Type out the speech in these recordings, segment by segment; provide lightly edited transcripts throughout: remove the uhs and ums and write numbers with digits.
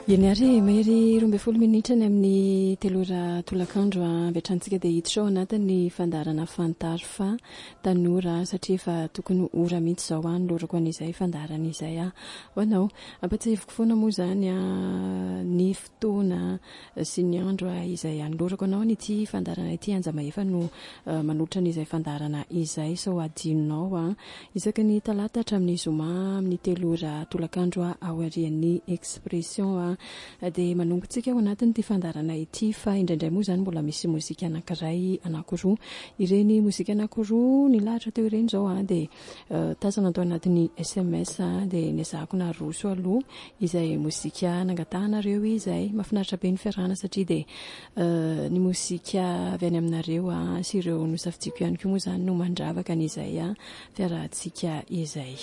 Ianary mahery 12 minitra ny amin'ny telora tolakandro avetrantsika dia hiditra ao anatin'ny fandarana fantaro fa tanora satria fa tokony ora mihitsy izao any lorako an'izay fandarana izay hoanao. Ampatsahiviko foana moa izany ny fotoana sy ny andro izay anlorako anao an'ity fandarana ity anjamahefa no manolotra an'izay fandarana izay so adinonao isaka ny talata hatramin'ny zoma amin'ny telora tolakandro ao arian'ny expression dia manombotsika ao anatin'ity fandarana ity fa indraindray moa izany mbola misy mozika anankiray anankiroa. Ireny mozika anankiroa ny lahatra teo ireny izao dia tazana atao anatin'ny SMS dia niazahako naroso aloha izay mozika nangatahanareo izay mahafinaritra be ny fiarahana satria dia ny mozika avy any aminareo sy ireo nosafidiko ihany koa moa izany no mandravaka an'izay fiarahantsika izay.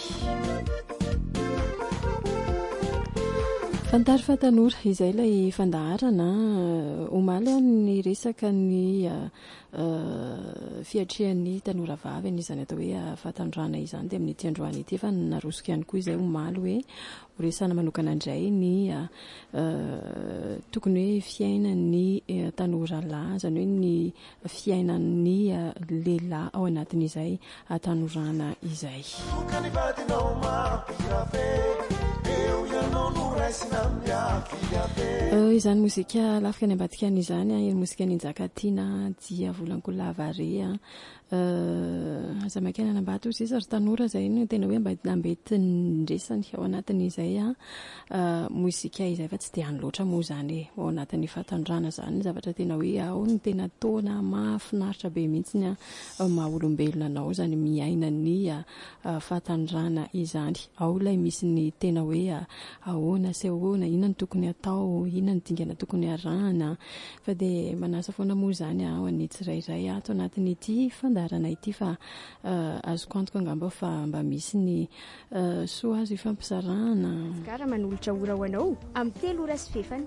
Fantaro fa tanora izay ilay fandaharana omaly ny resaka ny fiatrian'ny tanora vavy izany atao hoe fahatanjahana izany dia amin'ny ity androany ity fa narosika ihany koa izay omaly hoe horesana manokana indray ny tokony hoe fiainan'ny tanora lahy izany hoe ny fiainan'ny lehilahy ao anatin'izay tanorana izay. Izany mozika lafika ny ambadika izany mozika ninjaka tiana dia volanko lavare azamakena nambato izy ary tanora izay no tena hoe ambety ndresany ao anatin'izay mozika izay fa tsy dia any loatra moa izany ao anatin'ny fahatanjahana izany zavatra tena hoe ao ny tena taona mahafinaritra be mihitsy maha olombelona anao izany miaina ny fahatanjahana izany. Ao ilay misy ny tena hoe ahoana sy ahoana, inona ny tokony atao, inona ny dingana tokony arahana fa dia manasa foana moa izany ho an'ny tsirairay ato anatin'ity fandarana ity fa azoko antoka angamba fa mba misy ny soa azo ifampizarana. Gara manolotra ora ho anao amin'ny 3 ora sy fefany.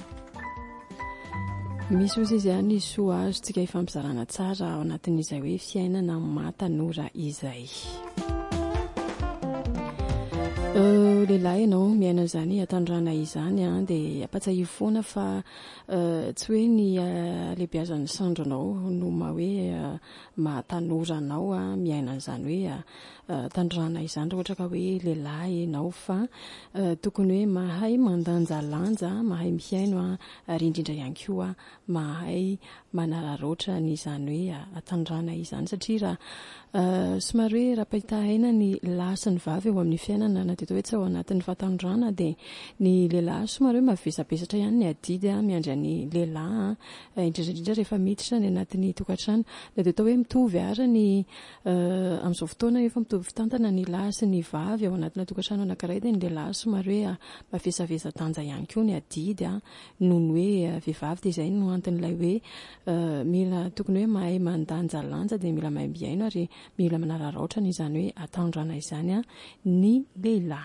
Misy ozy izy ny soa azo tsika ifampizarana tsara ao anatin'izay hoe fiainana matanora izay. Lehilahy ianao miaina izany atandrana izany dia ampatsiahivo foana fa tsy hoe ny lehibeazan'ny sandronao no hoe mahatanora anao miaina izany hoe tandrana izany raha ohatra ka hoe lehilahy ianao fa tokony hoe mahay mandanjalanja, mahay miaino ary indrindra ihany koa mahay manararaotra n'izany hoe atandrana izany satria raha somary hoe rapahitahaina ny lahy sy ny vavy eo amin'ny fiainana na dia hoe tsy ao anatin'ny fahatanjahana dia ny lehilahy somary hoe mavesabesatra ihany ny adidy miandry ny lehilahy indrindraindrindra rehefa miditra ny anatin'ny tokantrano na dia hoe mitovy ary ny amin'izao fotoana efa mitovy fitantana ny lahy sy ny vavy ao anatina tokantrano anankiray dia ny lehilahy somary hoe mavesabesatanja ihany koa ny adidy noho ny hoe vehivavy dia izay no anton'ilay hoe mila tokony hoe mahay mandanjalanja dia mila mahay miaino ary mila manararaotra n'izany hoe atandrana izany ny lehilahy.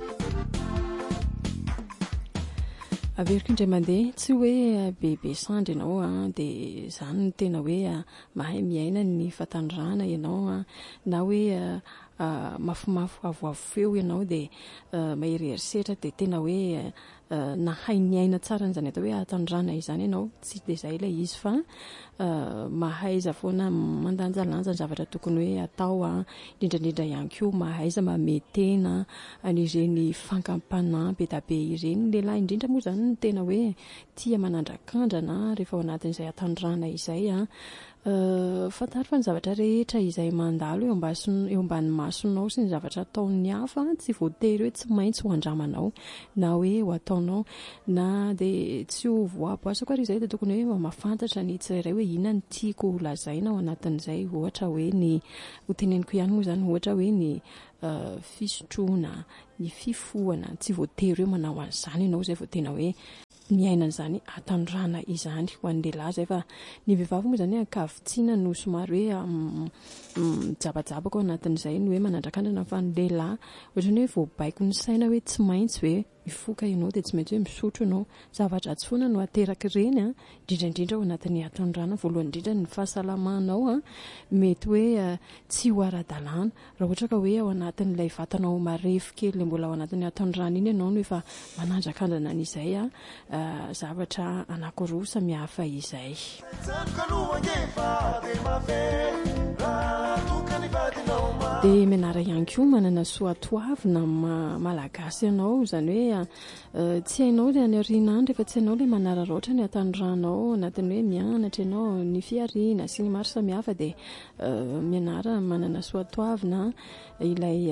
Averiko indray mandeha tsy hoe bebe sandry ianao dia izany no tena hoe mahay miaina ny fahatanjahana ianao na hoe mafimafy avoavo feo ianao dia maheriherisehitra dia tena hoe nahay niaina tsara n'izany atao hoe atanjahana izany ianao tsy dia izay ilay izy fa mahaiza foana mandanjalanja ny zavatra tokony hoe atao indrindraindrindra ihany koa mahaiza mametena an'ireny fankampana be da be ireny. Lehilahy indrindra moa izany no tena hoe tia manandrakandrana rehefa ao anatin'izay atanjahana izay fantaro fa ny zavatra rehetra izay mandalo eo ambany masonao sy ny zavatra ataon'ny hafa tsy voatery hoe tsy maintsy ho andramanao na hoe ho ataonao na dia tsy ho voaboasako ary izay dia tokony hoe mahafantatra ny tsirairay hoe inona ny tiako lazaina ao anatin'izay ohatra hoe ny ho teneniko ihany moa izany ohatra hoe ny fisotroana, ny fifohana tsy voatery hoe manao an'izany ianao izay vao tena hoe miaina izany atandrana izany ho an'ny lehilahy izay fa ny vehivavy moa izany ankavitsiana no somary hoe mijabajabaka ao anatin'izay no hoe manandrakandrana fa ny lehilahy ohatrany hoe voabaiko ny saina hoe tsy maintsy hoe mifoka ianao dia tsy maintsy hoe misotro ianao. Zavatra tsy foana no ateraka ireny a, indrindraindrindra ao anatin'ny aton-drano. Voalohany indrindra ny fahasalamanao a mety hoe tsy ho ara-dalàna raha ohatra ka hoe ao anatin'ilay vatanao marefo kely ilay mbola ao anatin'ny aton-drano iny ianao no efa manandrakandrana an'izay zavatra anankiroa samihafa izay. Dia mianara ihany koa manana soatoavina malagasy ianao, izany hoe tsy hainao ilay any aoriana any rehefa tsy hainao ilay manararaotra ny aton-dranao anatin'ny hoe mianatra ianao ny fiariana sy ny maro samihafa dia mianara manana soatoavina ilay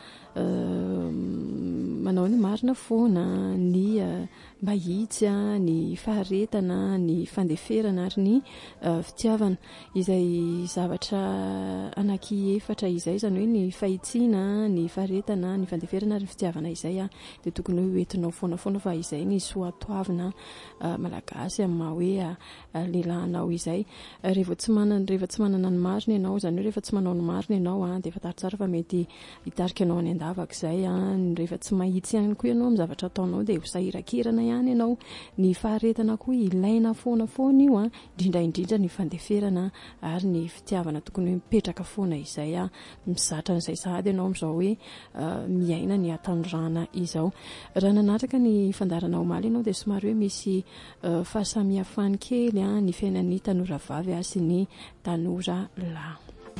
manao ny marina foana, ny mahitsy, ny faharetana, ny fandeferana ary ny fitiavana. Izay zavatra ananki-efatra izay, izany hoe ny fahitsiana, ny faharetana, ny fandeferana ary ny fitiavana izay dia tokony hoe hoentinao foanafoana fa izay ny soatoavina malagasy amin'ny maha hoe lehilahinao izay. Rehefa tsy manana ny marina ianao, izany hoe rehefa tsy manao ny marina ianao dia fataro tsara fa mety hitarika anao any andavaka izay. Rehefa tsy mahitsy ihany koa ianao amin'ny zavatra ataonao dia ho sahirakirana ihany ianao. Ny faharetana koa ilaina foanafoana io indrindraindrindra ny fandeferana ary ny fitiavana tokony hoe mipetraka foana izay mizatra an'izay sahady ianao amin'izao hoe miaina ny aton-drano izao. Raha nanatraka ny fandarana omaly ianao dia somary hoe misy fahasamihafany kely ny fiainan'ny tanora vavy sy ny tanora lahy.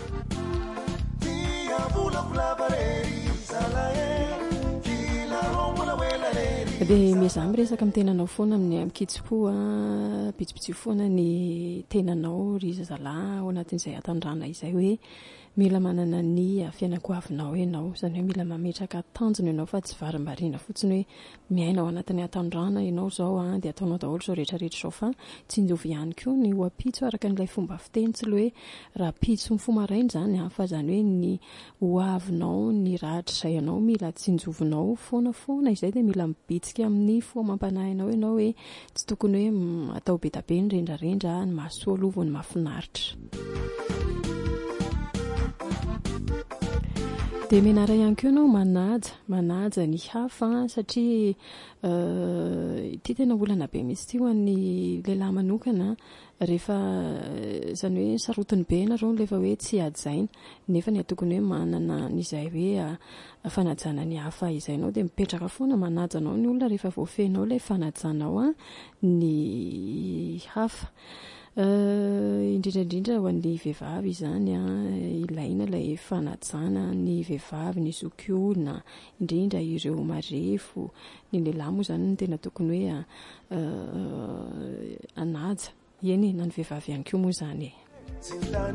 Dia mizaha miresaka amin'ny tenanao foana amin'ny amikitsikoa pitsopitsio foana ny tenanao ry zazalahy ao anatin'izay aton-drano izay, hoe mila manana ny fianankoavinao ianao, izany hoe mila mametraka tanjona ianao fa tsy varim-bariana fotsiny hoe miaina ao anatin'ny aton-drano ianao izao dia ataonao daholo izao rehetrarehetra izao, fa tsy indovy ihany koa ny ho ampitso araka n'ilay fomba fiteny, tsy hoe raha pitso mifomaraina izany fa izany hoe ny ho avinao, ny rahatrizay ianao mila tsinjovinao foanafoana izay, dia mila mibitsika amin'ny foamam-panahinao ianao hoe tsy tokony hoe atao be da be ny rendrarendra, ny mahasoa aloha ny mahafinaritra. Dia mianara ihany koa ianao manaja ny hafa satria ity tena olana be mihitsy ity ho an'ny lehilahy manokana rehefa izany hoe sarotiny be ianareo rehefa hoe tsy hajaina, nefa ny tokony hoe manana n'izay hoe fanajana ny hafa izay ianao dia mipetraka foana manajanao ny olona rehefa voafehinao ilay fanajanao ny hafa. Indrindraindrindra ho an'ny vehivavy izany ilaina ilay fanajana ny vehivavy, ny zokiolona, indrindra ireo marefo. Ny lehilahy moa izany no tena tokony hoe anaja, eny na ny vehivavy ihany koa moa izany.